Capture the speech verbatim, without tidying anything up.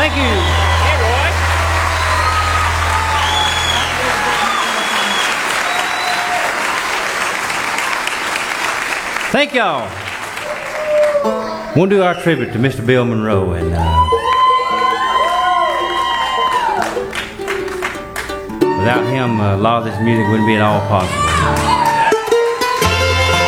Thank you. Hey, Roy. Thank y'all. We'll do our tribute to Mister Bill Monroe, and uh, without him, uh, a lot of this music wouldn't be at all possible.